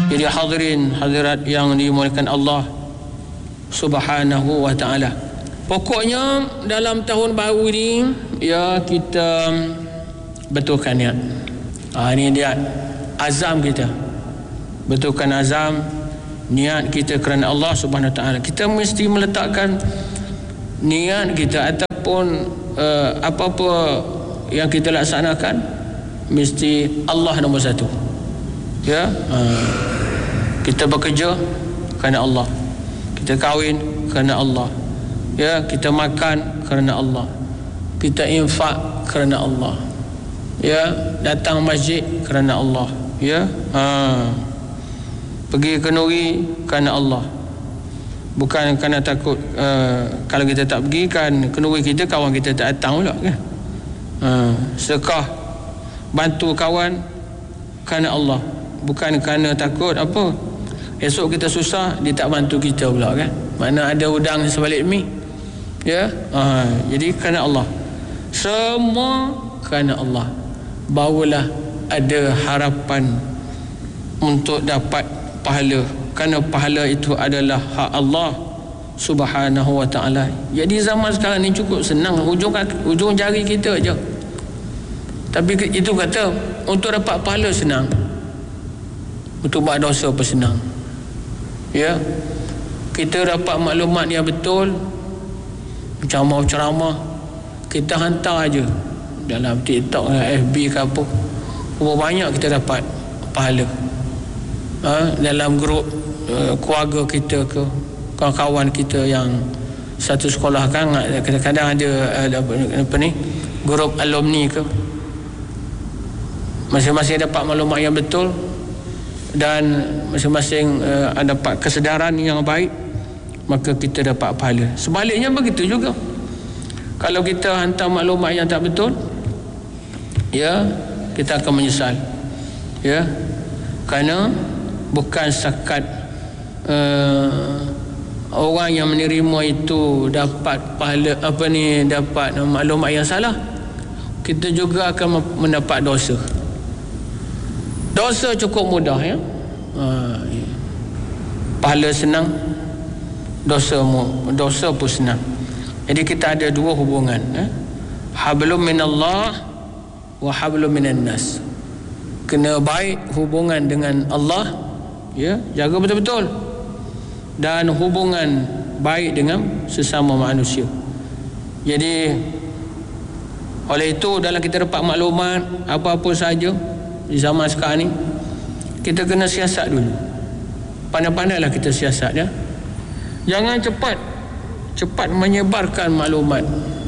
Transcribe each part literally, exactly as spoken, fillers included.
Jadi hadirin hadirat yang dimuliakan Allah Subhanahu wa ta'ala, pokoknya dalam tahun baru ini ya kita betulkan niat. Ha, ini dia azam kita, betulkan azam niat kita kerana Allah Subhanahu wa ta'ala. Kita mesti meletakkan niat kita ataupun uh, apa-apa yang kita laksanakan mesti Allah nombor satu. Ya, uh, kita bekerja kerana Allah, kita kahwin kerana Allah, ya, kita makan kerana Allah, kita infak kerana Allah, ya, datang masjid kerana Allah, ya, uh, pergi ke nuri kerana Allah, bukan kerana takut uh, kalau kita tak pergi kan kenduri kita kawan kita tak datang pula kan. Uh, sedekah bantu kawan kerana Allah, bukan kerana takut apa esok kita susah dia tak bantu kita pula kan, mana ada udang sebalik mi, ya. Uh, jadi kerana Allah, semua kerana Allah, barulah ada harapan untuk dapat pahala, kerana pahala itu adalah hak Allah Subhanahu wa ta'ala. Jadi zaman sekarang ni cukup senang, hujung hujung jari kita aja. Tapi itu kata untuk dapat pahala senang, untuk buat dosa pun senang. Ya, kita dapat maklumat yang betul, ceramah-ceramah kita hantar aja dalam TikTok, F B ke apa, berapa banyak kita dapat pahala. Ha, dalam grup uh, keluarga kita ke kawan-kawan kita yang satu sekolah kan, kadang-kadang ada uh, apa, apa ni grup alumni ke, masing-masing dapat maklumat yang betul dan masing-masing uh, dapat kesedaran yang baik, maka kita dapat pahala. Sebaliknya begitu juga, kalau kita hantar maklumat yang tak betul, ya, kita akan menyesal, ya, kerana bukan setakat uh, orang yang menerima itu dapat pahala apa ni, dapat maklumat yang salah, kita juga akan mendapat dosa. Dosa cukup mudah, ya. Uh, pahala senang, dosa dosa pun senang. Jadi kita ada dua hubungan, eh? Hablum minallah wa hablum minan nas. Kena baik hubungan dengan Allah, ya, jaga betul-betul, dan hubungan baik dengan sesama manusia. Jadi oleh itu dalam kita dapat maklumat apa-apa saja di zaman sekarang ni, kita kena siasat dulu. Pandai-pandailah kita siasat, ya. Jangan cepat cepat menyebarkan maklumat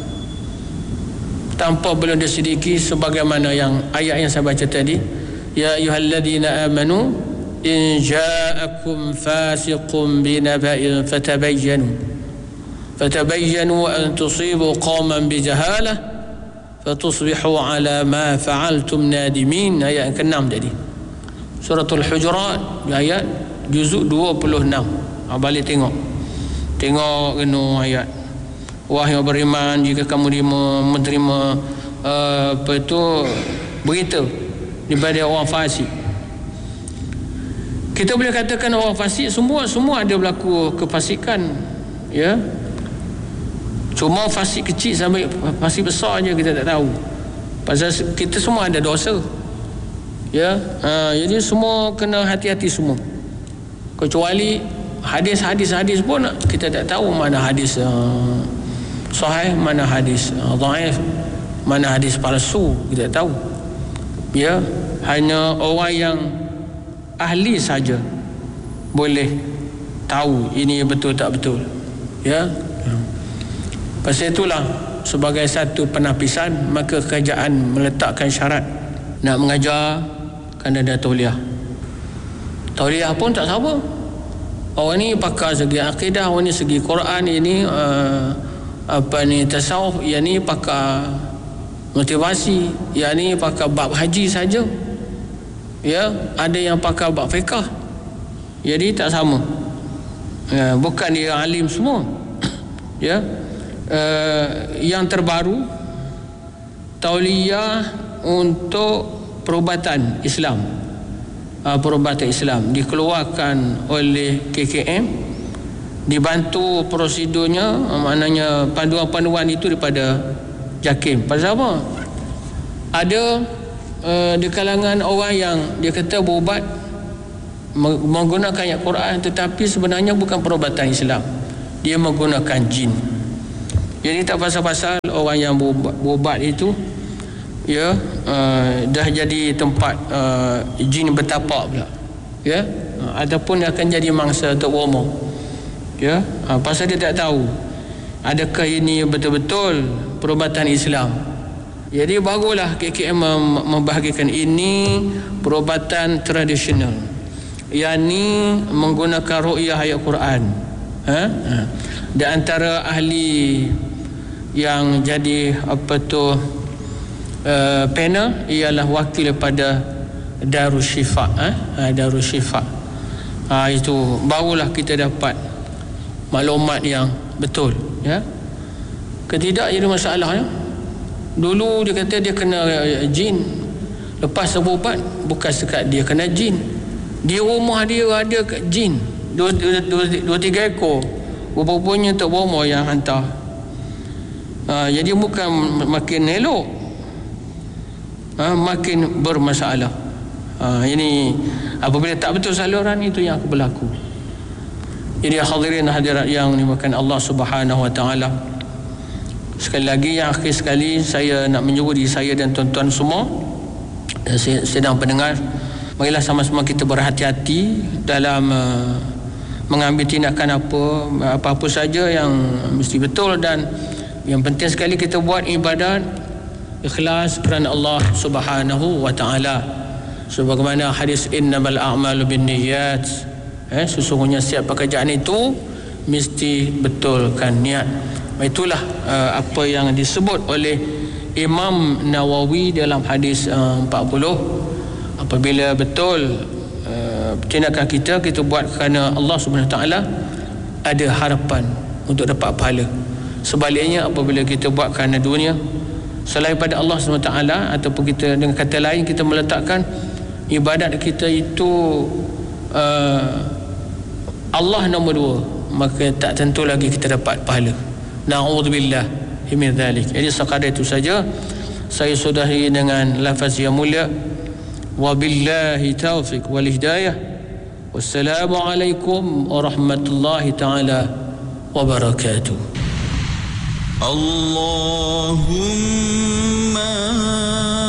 tanpa belum disediki, sebagaimana yang ayat yang saya baca tadi, ya ayyuhalladzina amanu in ja'akum fasiqun binaba'in fatabayyanu fatabayyanu an tusibu qauman bijahalah fatusbihu ala ma fa'altum nadimin. Ayat ke-enam tadi, Suratul Hujurat, ayat juzuk dua puluh enam. Ha, balik tengok tengok kena ayat, wahai yang beriman, jika kamu menerima uh, apa itu berita daripada orang fasik. Kita boleh katakan orang fasik semua semua ada berlaku kefasikan, ya. Cuma fasik kecil sampai fasik besar aja kita tak tahu. Pasal kita semua ada dosa, ya. Ha, jadi semua kena hati-hati semua. Kecuali hadis-hadis hadis pun kita tak tahu mana hadis uh, sahih, mana hadis uh, dhaif, mana hadis palsu, kita tak tahu. Ya, hanya orang yang ahli saja boleh tahu ini betul tak betul, ya. Pasal itulah sebagai satu penapisan, maka kerajaan meletakkan syarat nak mengajar kan ada tauliah. Tauliah pun tak sama. Orang ni pakar segi akidah, orang ni segi Quran, ini uh, apa ni tasawuf, yang ni pakar motivasi, yang ni pakar bab haji saja, ya. Ada yang pakar bab fiqh, jadi tak sama, ya, bukan dia alim semua. Ya, uh, yang terbaru tauliah untuk perubatan Islam, uh, perubatan Islam, dikeluarkan oleh K K M, dibantu prosedurnya, uh, maknanya panduan-panduan itu daripada JAKIM. Pasal apa? Ada uh, di kalangan orang yang dia kata berubat menggunakan ayat Quran, tetapi sebenarnya bukan perubatan Islam, dia menggunakan jin. Jadi tak pasal-pasal orang yang berubat, berubat itu ya uh, dah jadi tempat uh, jin bertapak pula, ya, uh, ataupun akan jadi mangsa untuk bomoh, ya, uh, pasal dia tak tahu adakah ini betul-betul perubatan Islam. Jadi barulah K K M membahagikan ini perubatan tradisional, yakni menggunakan ru'yah ayat Quran. Ha? Ha. Di antara ahli yang jadi apa tu uh, panel ialah wakil daripada Darus Syifa, ha? Ha, Darus Syifa. Ha, itu barulah kita dapat maklumat yang betul, ya. Ketidak jadi masalah, ya. Dulu dia kata dia kena jin, lepas berubat bukan sekat dia kena jin, di rumah dia ada jin dua, dua, dua, dua tiga ekor, rupanya Tok Bomo yang hantar. Ha, jadi bukan makin elok, ha, makin bermasalah. Ha, ini apabila tak betul saluran itu yang berlaku. Jadi hadirin hadirat yang dimuliakan Allah Subhanahu Wa Taala, sekali lagi yang akhir sekali saya nak menyuruh diri saya dan tuan-tuan semua sedang pendengar, marilah sama-sama kita berhati-hati dalam uh, mengambil tindakan apa apa-apa saja yang mesti betul, dan yang penting sekali kita buat ibadat ikhlas kerana Allah Subhanahu Wa Taala. Sebagaimana hadis innamal a'malu binniyat, eh sesungguhnya setiap pekerjaan itu mesti betulkan niat. Itulah uh, apa yang disebut oleh Imam Nawawi dalam hadis uh, empat puluh. Apabila betul uh, tindakan kita kita buat kerana Allah Subhanahu Wa Taala, ada harapan untuk dapat pahala. Sebaliknya apabila kita buat kerana dunia selain pada Allah Subhanahu Wa Taala, ataupun kita dengan kata lain kita meletakkan ibadat kita itu uh, Allah nombor dua, maka tak tentu lagi kita dapat pahala. Na'udzubillah min dzalik. Jadi sekadar itu saja saya sudahi dengan lafaz yang mulia, wabillahi taufiq wal hidayah, wassalamu alaikum warahmatullahi taala wabarakatuh. Allahumma